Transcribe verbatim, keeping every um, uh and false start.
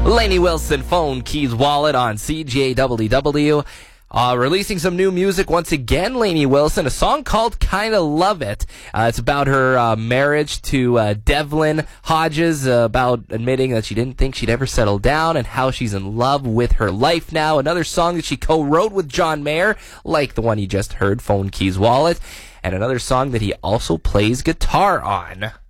Lainey Wilson, Phone Keys Wallet on C J W W. Uh, releasing some new music once again, Lainey Wilson, a song called Kinda Love It. Uh, it's about her uh, marriage to uh, Devlin Hodges, uh, about admitting that she didn't think she'd ever settle down and how she's in love with her life now. Another song that she co-wrote with John Mayer, like the one you just heard, Phone Keys Wallet, and another song that he also plays guitar on.